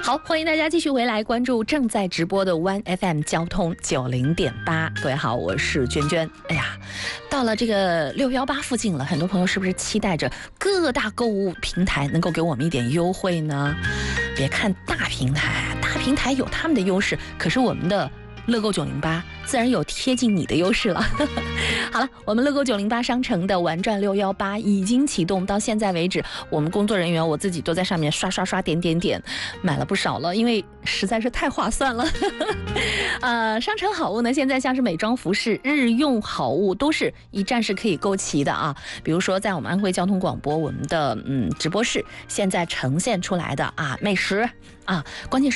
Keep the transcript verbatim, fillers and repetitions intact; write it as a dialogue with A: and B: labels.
A: 好，欢迎大家继续回来关注正在直播的 One F M 交通九零点八。各位好，我是娟娟。哎呀，到了这个六幺八附近了，很多朋友是不是期待着各大购物平台能够给我们一点优惠呢？别看大平台，大平台有他们的优势，可是我们的乐购九零八自然有贴近你的优势了。好了，我们乐购九零八商城的玩转六幺八已经启动，到现在为止，我们工作人员我自己都在上面刷刷刷点点点，买了不少了，因为实在是太划算了。呃，商城好物呢，现在像是美妆、服饰、日用好物都是一站式可以购齐的啊。比如说，在我们安徽交通广播我们的嗯直播室，现在呈现出来的啊美食啊，关键是。